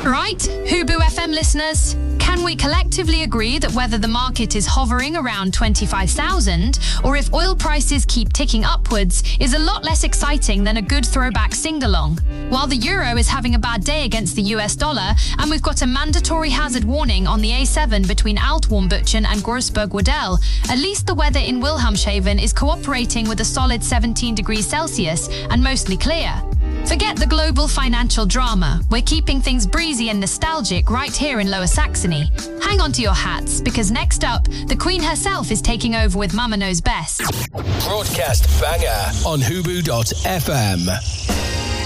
Right, Hubu FM listeners, can we collectively agree that whether the market is hovering around 25,000 or if oil prices keep ticking upwards is a lot less exciting than a good throwback sing-along? While the euro is having a bad day against the US dollar and we've got a mandatory hazard warning on the A7 between Alt-Warmbuchen and Groesbeek-Waddell, at least the weather in Wilhelmshaven is cooperating with a solid 17 degrees Celsius and mostly clear. Forget the global financial drama. We're keeping things breezy and nostalgic right here in Lower Saxony. Hang on to your hats, because next up, the Queen herself is taking over with Mama Knows Best. Broadcast banger on Hubu.fm.